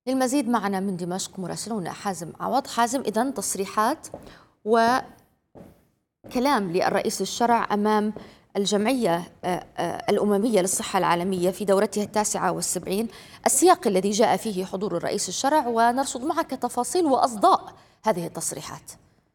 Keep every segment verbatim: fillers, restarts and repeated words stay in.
للمزيد معنا من دمشق مراسلنا حازم عوض. حازم، إذن تصريحات وكلام للرئيس الشرع أمام الجمعية الأممية للصحة العالمية في دورتها التاسعة والسبعين، السياق الذي جاء فيه حضور الرئيس الشرع، ونرصد معك تفاصيل وأصداء هذه التصريحات.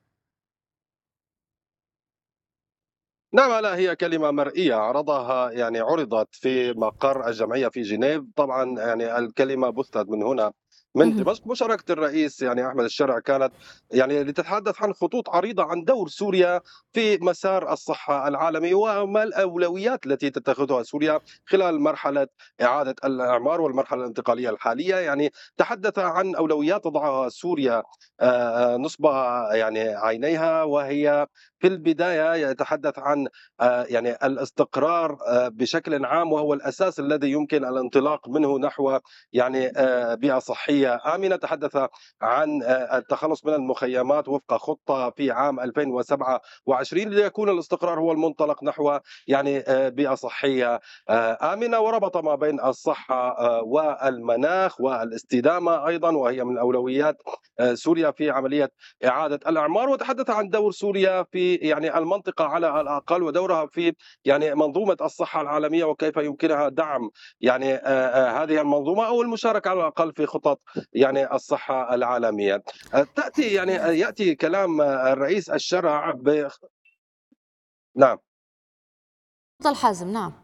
نعم، لا هي كلمة مرئية عرضها، يعني عرضت في مقر الجمعية في جنيف. طبعا يعني الكلمة بثت من هنا من مهم. دمشق. مشاركة الرئيس يعني أحمد الشرع كانت يعني لتتحدث عن خطوط عريضة عن دور سوريا في مسار الصحة العالمي وما الأولويات التي تتخذها سوريا خلال مرحلة إعادة الإعمار والمرحلة الانتقالية الحالية. يعني تحدث عن أولويات تضعها سوريا آه، آه، نصب يعني عينيها، وهي في البداية يتحدث عن آه، يعني الاستقرار آه، بشكل عام، وهو الأساس الذي يمكن الانطلاق منه نحو يعني آه، بيئة صحية آمنة. تحدث عن آه، التخلص من المخيمات وفق خطة في عام ألفين وسبعة وعشرين ليكون الاستقرار هو المنطلق نحو يعني آه، بيئة صحية آه، آمنة، وربط ما بين الصحة آه، والمناخ والاستدامة أيضا، وهي من أولويات آه، سوريا في عملية إعادة الأعمار. وتحدث عن دور سوريا في يعني المنطقة على الأقل، ودورها في يعني منظومة الصحة العالمية، وكيف يمكنها دعم يعني آه، آه، هذه المنظومة أو المشاركة على الأقل في خطط يعني الصحة العالمية. آه، تأتي يعني آه، يأتي كلام آه، الرئيس الشرع ب... نعم. تفضل حازم. نعم،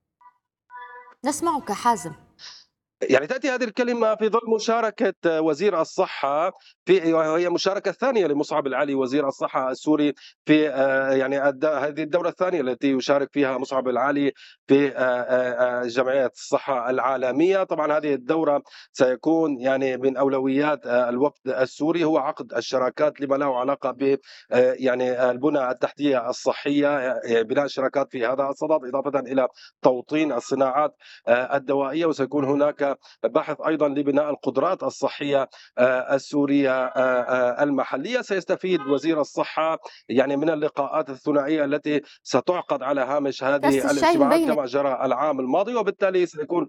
نسمعك حازم. يعني تأتي هذه الكلمة في ظل مشاركة وزير الصحة في، وهي مشاركة ثانية لمصعب العلي وزير الصحة السوري في آه، يعني الد- هذه الدورة الثانية التي يشارك فيها مصعب العلي في آه، آه، آه، جمعية الصحة العالمية. طبعا هذه الدورة سيكون يعني من أولويات آه، الوفد السوري هو عقد الشراكات لما له علاقة ب آه، يعني البنى التحتية الصحية، آه، بناء الشراكات في هذا الصدد، إضافة إلى توطين الصناعات آه، الدوائية. وسيكون هناك بحث أيضا لبناء القدرات الصحية آه، السورية آه، آه، المحلية. سيستفيد وزير الصحة يعني من اللقاءات الثنائية التي ستعقد على هامش كاس هذه الشاي الاجتماعات مبينة. كما جرى العام الماضي، وبالتالي سيكون.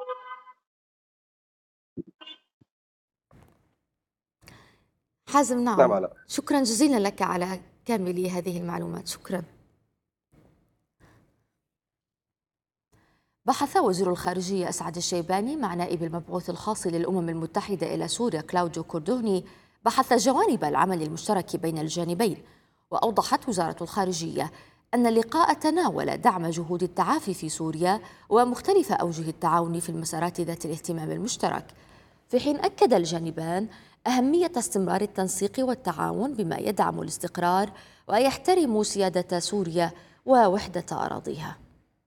حازم، نعم نعم، على شكرا جزيلا لك على كامل هذه المعلومات. شكرا. بحث وزير الخارجية أسعد الشيباني مع نائب المبعوث الخاص للأمم المتحدة إلى سوريا كلاوديو كوردوني بحث جوانب العمل المشترك بين الجانبين. وأوضحت وزارة الخارجية أن اللقاء تناول دعم جهود التعافي في سوريا ومختلف أوجه التعاون في المسارات ذات الاهتمام المشترك، في حين أكد الجانبان أهمية استمرار التنسيق والتعاون بما يدعم الاستقرار ويحترم سيادة سوريا ووحدة أراضيها.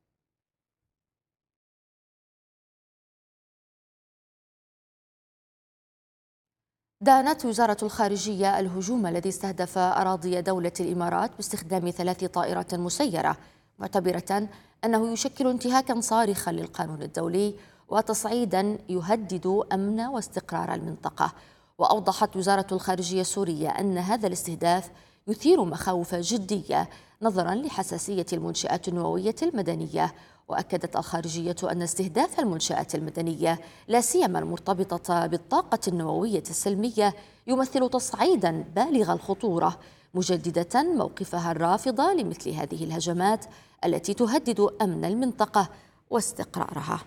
دانت وزارة الخارجية الهجوم الذي استهدف أراضي دولة الإمارات باستخدام ثلاث طائرات مسيرة، معتبرة أنه يشكل انتهاكا صارخا للقانون الدولي وتصعيدا يهدد أمن واستقرار المنطقة. وأوضحت وزارة الخارجية السورية أن هذا الاستهداف يثير مخاوف جدية نظرا لحساسية المنشآت النووية المدنية. وأكدت الخارجية أن استهداف المنشآت المدنية لا سيما المرتبطة بالطاقة النووية السلمية يمثل تصعيدا بالغ الخطورة، مجددة موقفها الرافض لمثل هذه الهجمات التي تهدد أمن المنطقة واستقرارها.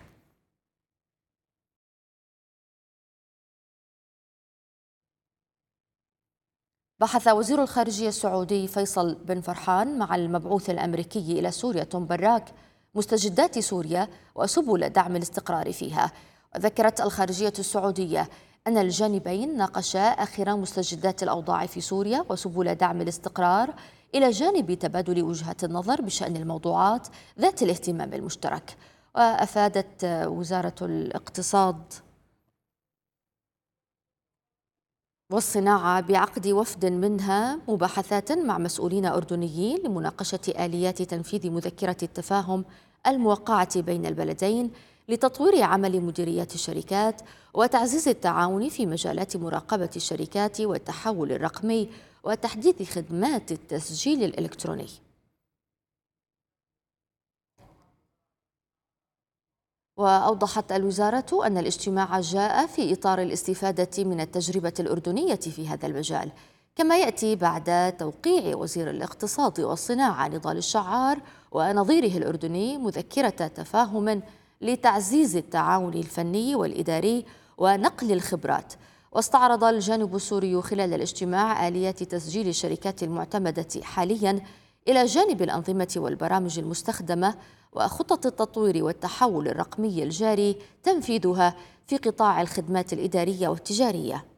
بحث وزير الخارجية السعودي فيصل بن فرحان مع المبعوث الأمريكي إلى سوريا توم براك مستجدات سوريا وسبل دعم الاستقرار فيها. وذكرت الخارجية السعودية أن الجانبين ناقشا آخر مستجدات الأوضاع في سوريا وسبل دعم الاستقرار، إلى جانب تبادل وجهات النظر بشأن الموضوعات ذات الاهتمام المشترك. وأفادت وزارة الاقتصاد والصناعة بعقد وفد منها مباحثات مع مسؤولين أردنيين لمناقشة آليات تنفيذ مذكرة التفاهم الموقعة بين البلدين لتطوير عمل مديريات الشركات وتعزيز التعاون في مجالات مراقبة الشركات والتحول الرقمي وتحديث خدمات التسجيل الإلكتروني. وأوضحت الوزارة أن الاجتماع جاء في إطار الاستفادة من التجربة الأردنية في هذا المجال، كما يأتي بعد توقيع وزير الاقتصاد والصناعة نضال الشعار ونظيره الأردني مذكرة تفاهم لتعزيز التعاون الفني والإداري ونقل الخبرات. واستعرض الجانب السوري خلال الاجتماع آليات تسجيل الشركات المعتمدة حاليا إلى جانب الأنظمة والبرامج المستخدمة وخطط التطوير والتحول الرقمي الجاري تنفيذها في قطاع الخدمات الإدارية والتجارية.